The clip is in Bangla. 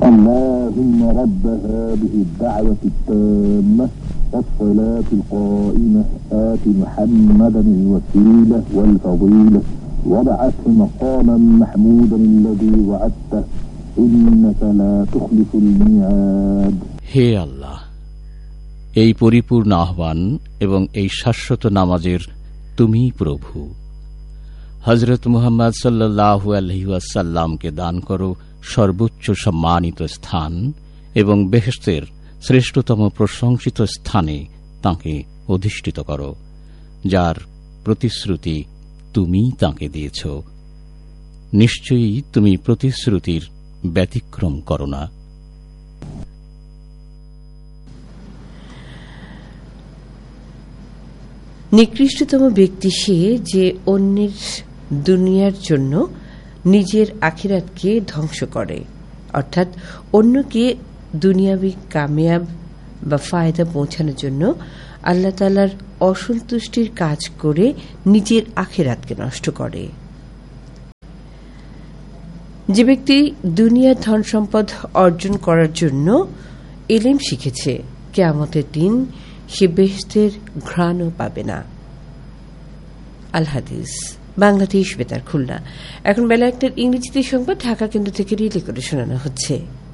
اللهم رب هذه الدعوة التامة والصلاة القائمة آت محمدا الوسيلة والفضيلة وابعثه مقاما محمودا الذي وعدته إنك لا تخلف الميعاد. হে আল্লাহ, এই পরিপূর্ণ আহ্বান এবং এই শাশ্বত নামাজের তুমি প্রভু। হযরত মুহাম্মদ সাল্লাল্লাহু আলাইহি ওয়াসাল্লামকে দান করো সর্বোচ্চ সম্মানিত স্থান এবং বেহেশতের শ্রেষ্ঠতম প্রশংসিত স্থানে তাঁকে অধিষ্ঠিত করো, যার প্রতিশ্রুতি তুমি তাঁকে দিয়েছ। নিশ্চয়ই তুমি প্রতিশ্রুতির ব্যতিক্রম করো না। নিকৃষ্টতম ব্যক্তি সে যে অন্যের দুনিয়ার জন্য নিজের আখিরাতকে ধ্বংস করে, অর্থাৎ অন্যকে দুনিয়াবি কামিয়াব বা ফায়দা পৌঁছানোর জন্য আল্লাহ তাআলার অসন্তুষ্টির কাজ করে নিজের আখিরাতকে নষ্ট করে। যে ব্যক্তি দুনিয়ার ধন সম্পদ অর্জন করার জন্য ইলম শিখেছে, কিয়ামতের দিন সে বেহেশতের ঘ্রাণও পাবে না। আল হাদিস, বাংলাদেশ বেতার, খুলনা। এখন বেলা 1টার ইংরেজিতে সংবাদ ঢাকা কেন্দ্র থেকে রিলে করে শোনানো হচ্ছে।